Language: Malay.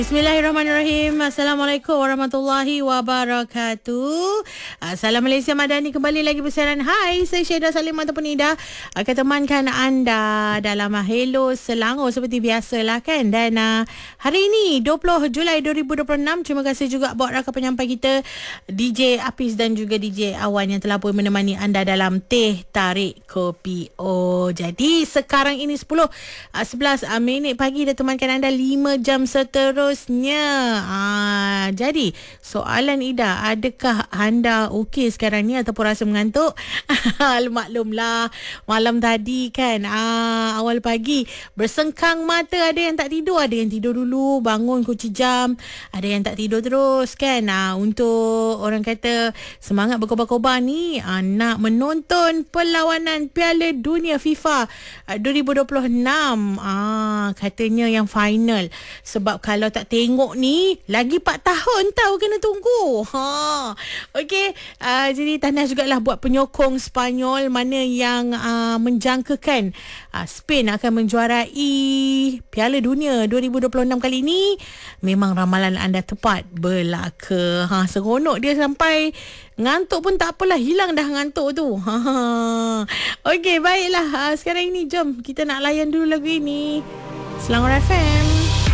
Bismillahirrahmanirrahim. Assalamualaikum warahmatullahi wabarakatuh. Salam Malaysia Madani kembali lagi bersiaran. Hai, saya Syedah Salim ataupun Ida akan temankan anda dalam Hello Selangor seperti biasalah kan. Dan hari ini 20 Julai 2026. Terima kasih juga buat rakan penyampai kita DJ Apis dan juga DJ Awan yang telah pun menemani anda dalam Teh Tarik Kopi. Jadi sekarang ini 11 minit pagi dah temankan anda 5 jam seterusnya. Jadi soalan Ida, adakah anda okey sekarang ni ataupun rasa mengantuk? Maklumlah malam tadi kan, awal pagi bersengkang mata, ada yang tak tidur, ada yang tidur dulu bangun kunci jam, ada yang tak tidur terus kan. Untuk orang kata semangat berkobar-kobar ni, nak menonton perlawanan Piala Dunia FIFA 2026, katanya yang final. Sebab kalau tak tengok ni lagi 4 tahun tahu kena tunggu. Okey, jadi tahniah jugalah buat penyokong Spanyol mana yang menjangkakan Spain akan menjuarai Piala Dunia 2026 kali ini. Memang ramalan anda tepat belaka. Seronok dia sampai ngantuk pun tak apalah, hilang dah ngantuk tu. Okey, baiklah. Sekarang ini jom kita nak layan dulu lagu ini. Selangor FM.